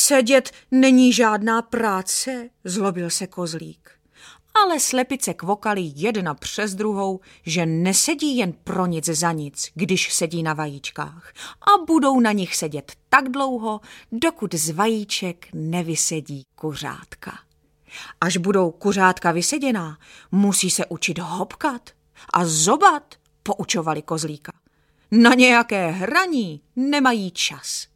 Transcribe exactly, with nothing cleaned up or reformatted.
Sedět není žádná práce, zlobil se kozlík. Ale slepice kvokali jedna přes druhou, že nesedí jen pro nic za nic, když sedí na vajíčkách, a budou na nich sedět tak dlouho, dokud z vajíček nevysedí kuřátka. Až budou kuřátka vyseděná, musí se učit hopkat a zobat, poučovali kozlíka. Na nějaké hraní nemají čas.